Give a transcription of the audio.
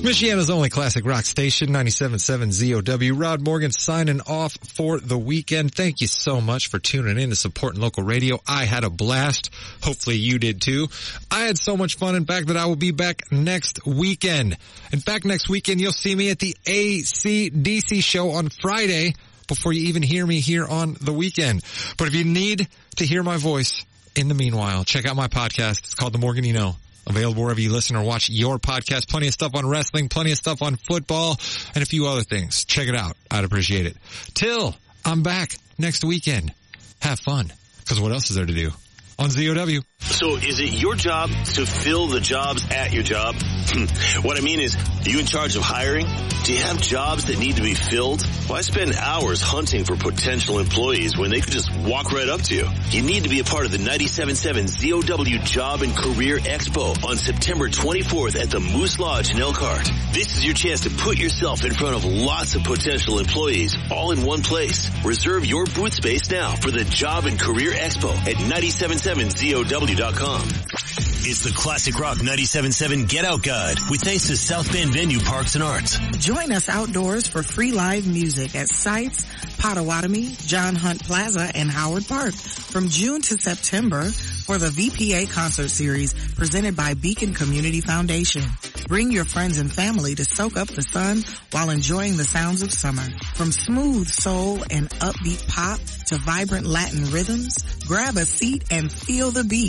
Michiana's only classic rock station, 97.7 ZOW. Rod Morgan signing off for the weekend. Thank you so much for tuning in to supporting local radio. I had a blast. Hopefully you did too. I had so much fun, in fact, that I will be back next weekend. In fact, next weekend you'll see me at the AC/DC show on Friday before you even hear me here on the weekend. But if you need to hear my voice in the meanwhile, check out my podcast. It's called The Morgan You Know. Available wherever you listen or watch your podcast. Plenty of stuff on wrestling, plenty of stuff on football, and a few other things. Check it out. I'd appreciate it. Till I'm back next weekend. Have fun, because what else is there to do on ZOW? So is it your job to fill the jobs at your job? What I mean is, are you in charge of hiring? Do you have jobs that need to be filled? Why spend hours hunting for potential employees when they could just walk right up to you? You need to be a part of the 97.7 ZOW Job and Career Expo on September 24th at the Moose Lodge in Elkhart. This is your chance to put yourself in front of lots of potential employees all in one place. Reserve your booth space now for the Job and Career Expo at 97.7ZOW.com. It's the Classic Rock 97.7 Get Out Guide with thanks to South Bend Venue Parks and Arts. Join us outdoors for free live music at sites Potawatomi, John Hunt Plaza, and Howard Park from June to September for the VPA concert series presented by Beacon Community Foundation. Bring your friends and family to soak up the sun while enjoying the sounds of summer. From smooth soul and upbeat pop to vibrant Latin rhythms, grab a seat and feel the beat